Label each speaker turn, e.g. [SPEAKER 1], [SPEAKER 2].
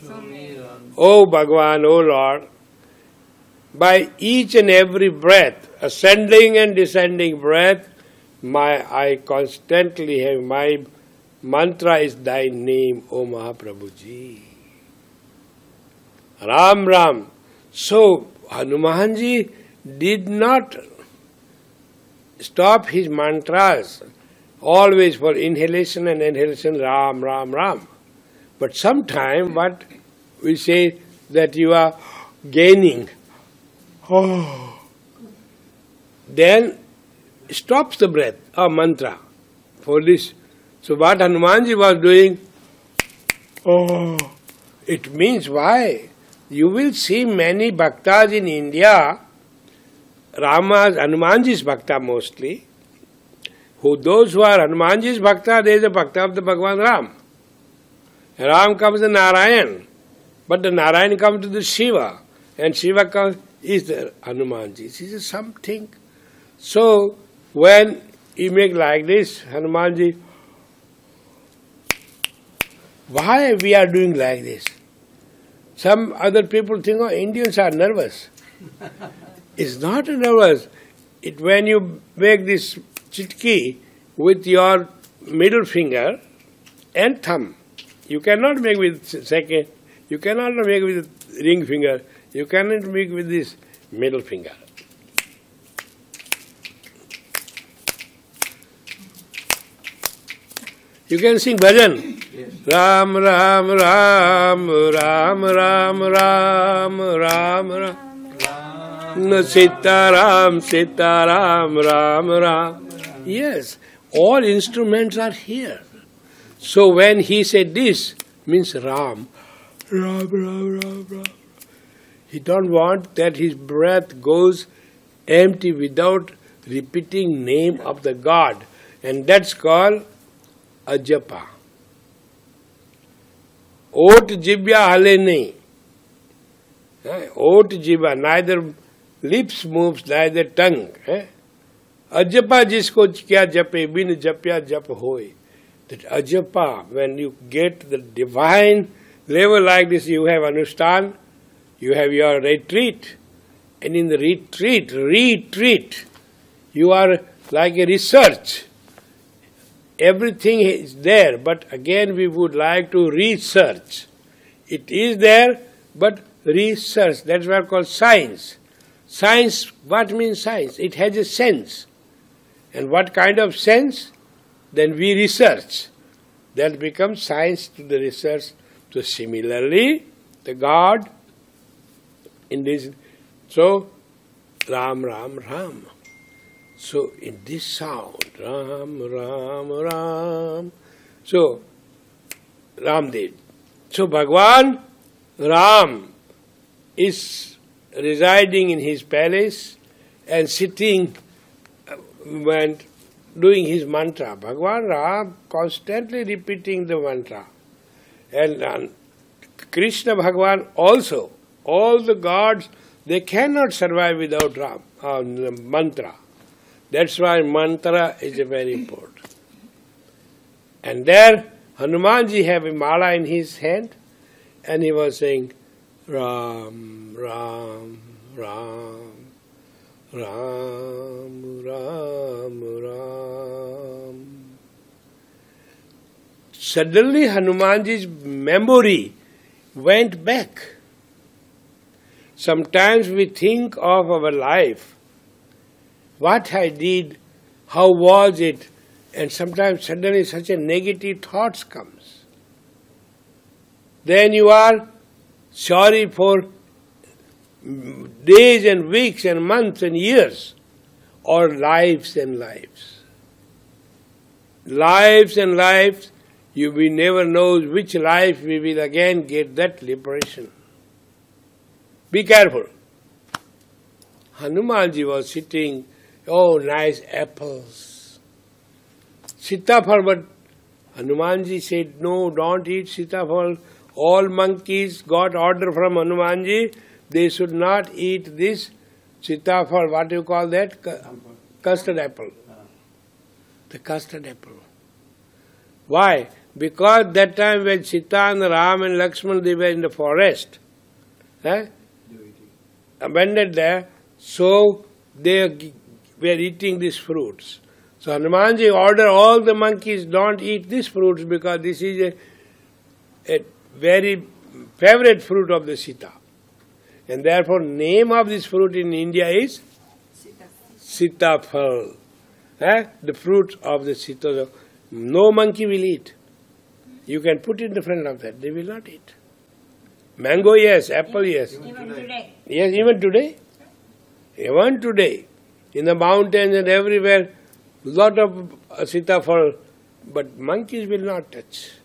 [SPEAKER 1] O Bhagavan, O Lord, by each and every breath, ascending and descending breath, I constantly have my mantra is thy name, O Mahaprabhuji. Ram Ram. So Hanumanji did not stop his mantras, always for inhalation and exhalation, Ram, Ram, Ram. But sometime what we say that you are gaining, then stops the breath or mantra for this. So what Hanumanji was doing, it means why? You will see many bhaktas in India, Hanumanji's bhakta mostly, those who are Hanumanji's bhakta, there is a bhakta of the Bhagavan Ram. Ram comes to Narayan, but the Narayan comes to the Shiva, and Shiva comes is the Hanumanji. This is something. So when you make like this, Hanumanji, why we are doing like this? Some other people think, oh, Indians are nervous. It's not nervous. When you make this chitki with your middle finger and thumb, you cannot make with second, you cannot make with ring finger, you cannot make with this middle finger. You can sing bhajan. Yes. Ram, Ram, Ram, Ram, Ram, Ram, Ram, Ram. Sita Ram, Sita Ram, Ram, Ram. Yes, all instruments are here. So when he said this, means Ram, Ram, Ram, Ram, Ram. He don't want that his breath goes empty without repeating name of the God. And that's called ajapa. Ot jibya hale nahi. Ot jibya, neither lips moves, neither tongue. Ajapa jisko kya jape, bin japya jap hoy. That ajapa, when you get the divine level like this, you have understand, you have your retreat. And in the retreat, you are like a research. Everything is there, but again we would like to research. It is there, but research, that's what called science. Science, what means science? It has a sense. And what kind of sense? Then we research. That becomes science to the research. So similarly, the God in this, so Ram, Ram, Ram. So in this sound, Ram, Ram, Ram. So Ramdev. So Bhagavan Ram is residing in his palace and sitting and doing his mantra. Bhagavan Ram constantly repeating the mantra. And Krishna Bhagavan also. All the gods, they cannot survive without Ram, mantra. That's why mantra is very important. And there, Hanumanji have a mala in his hand, and he was saying, Ram, Ram, Ram, Ram, Ram, Ram. Suddenly Hanumanji's memory went back. Sometimes we think of our life, what I did, how was it, and sometimes suddenly such a negative thoughts comes. Then you are sorry for days and weeks and months and years, or lives and lives. Lives and lives, you will never know which life we will again get that liberation. Be careful. Hanumanji was sitting, oh, nice apples. Sitafal, but Hanumanji said, no, don't eat sitafal. All monkeys got order from Hanumanji, they should not eat this sitafal, what do you call that? Custard apple. The custard apple. Why? Because that time when Sita and Ram and Lakshman, they were in the forest, abandoned there, so they were eating these fruits. So Hanumanji ordered all the monkeys, don't eat these fruits because this is a very favorite fruit of the Sita. And therefore name of this fruit in India is Sitafal. The fruit of the Sita. No monkey will eat. You can put in the front of that, they will not eat. Mango, yes. Apple, yes.
[SPEAKER 2] Even today.
[SPEAKER 1] Yes, even today. Even today. In the mountains and everywhere, lot of sitafal, but monkeys will not touch.